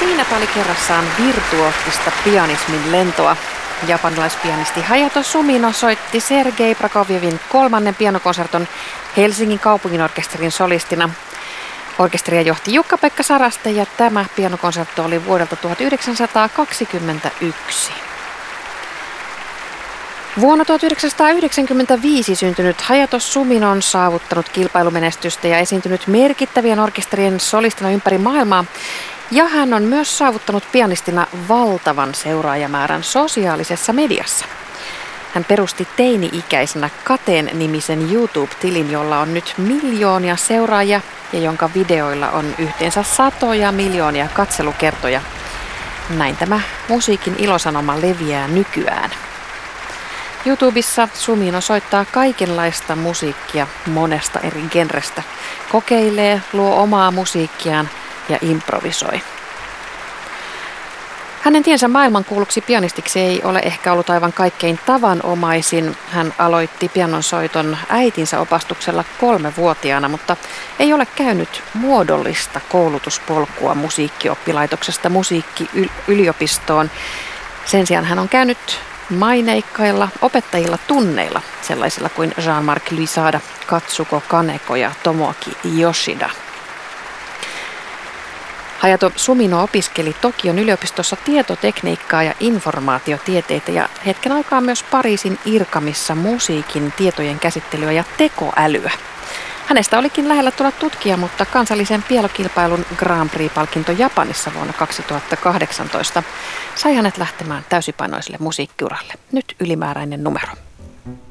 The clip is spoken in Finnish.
Siinäpä oli kerrassaan virtuoottista pianismin lentoa. Japanilaispianisti Hayato Sumino soitti Sergei Prokofjevin 3. pianokonserton Helsingin kaupunginorkesterin solistina. Orkesteria johti Jukka-Pekka Saraste ja tämä pianokonsertto oli vuodelta 1921. Vuonna 1995 syntynyt Hayato Sumino on saavuttanut kilpailumenestystä ja esiintynyt merkittävien orkesterien solistina ympäri maailmaa. Ja hän on myös saavuttanut pianistina valtavan seuraajamäärän sosiaalisessa mediassa. Hän perusti teini-ikäisenä Kateen-nimisen YouTube-tilin, jolla on nyt miljoonia seuraajia ja jonka videoilla on yhteensä satoja miljoonia katselukertoja. Näin tämä musiikin ilosanoma leviää nykyään. YouTubessa Sumino soittaa kaikenlaista musiikkia monesta eri genrestä, kokeilee, luo omaa musiikkiaan ja improvisoi. Hänen tiensä maailmankuuluksi pianistiksi ei ole ehkä ollut aivan kaikkein tavanomaisin. Hän aloitti pianonsoiton äitinsä opastuksella 3-vuotiaana, mutta ei ole käynyt muodollista koulutuspolkua musiikkioppilaitoksesta musiikkiyliopistoon. Sen sijaan hän on käynyt maineikkailla opettajilla tunneilla, sellaisilla kuin Jean-Marc Luisada, Katsuko Kaneko ja Tomoaki Yoshida. Hayato Sumino opiskeli Tokion yliopistossa tietotekniikkaa ja informaatiotieteitä ja hetken aikaa myös Pariisin IRCAMissa musiikin tietojen käsittelyä ja tekoälyä. Hänestä olikin lähellä tulla tutkija, mutta kansallisen pianokilpailun Grand Prix-palkinto Japanissa vuonna 2018 sai hänet lähtemään täysipainoiselle musiikkiuralle. Nyt ylimääräinen numero.